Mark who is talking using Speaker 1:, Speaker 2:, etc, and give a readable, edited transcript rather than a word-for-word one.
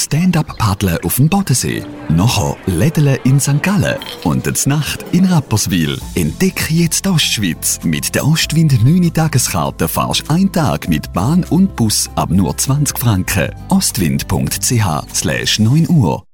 Speaker 1: Stand-up-Paddeln auf dem Bodensee. Nachher Lädeln in St. Gallen und die Nacht in Rapperswil. Entdeck jetzt die Ostschweiz. Mit der Ostwind 9-Tageskarte fahrst du einen Tag mit Bahn und Bus ab nur 20 Franken. Ostwind.ch/9 Uhr